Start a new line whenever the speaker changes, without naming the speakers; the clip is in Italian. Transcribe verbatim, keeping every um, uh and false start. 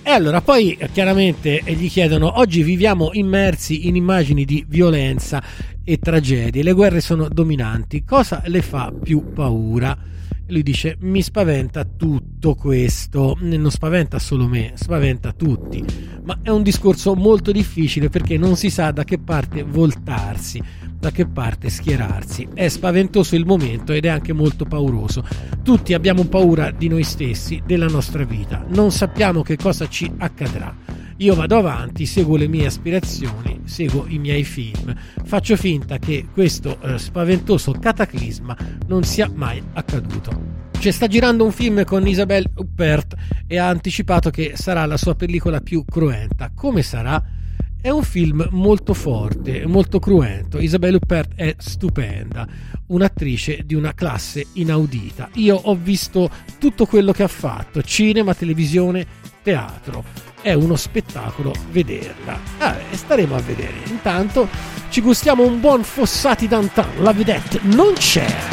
E allora poi chiaramente gli chiedono: oggi viviamo immersi in immagini di violenza e tragedie, le guerre sono dominanti, cosa le fa più paura? Lui dice: mi spaventa tutto questo, non spaventa solo me, spaventa tutti. Ma è un discorso molto difficile, perché non si sa da che parte voltarsi, da che parte schierarsi. È spaventoso il momento ed è anche molto pauroso. Tutti abbiamo paura di noi stessi, della nostra vita, non sappiamo che cosa ci accadrà. Io vado avanti, seguo le mie aspirazioni, seguo i miei film, faccio finta che questo eh, spaventoso cataclisma non sia mai accaduto. Cioè, sta girando un film con Isabelle Huppert e ha anticipato che sarà la sua pellicola più cruenta. Come sarà? È un film molto forte, molto cruento. Isabelle Huppert è stupenda, un'attrice di una classe inaudita. Io ho visto tutto quello che ha fatto: cinema, televisione, teatro. È uno spettacolo vederla. Ah, staremo a vedere. Intanto ci gustiamo un buon Fossati Dantan. La vedette non c'è.